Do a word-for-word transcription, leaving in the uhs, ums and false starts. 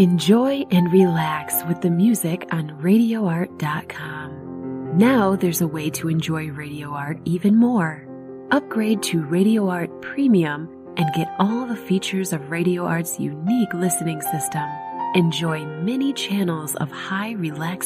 Enjoy and relax with the music on radio art dot com. Now there's a way to enjoy Radio Art even more. Upgrade to Radio Art Premium and get all the features of Radio Art's unique listening system. Enjoy many channels of high relaxation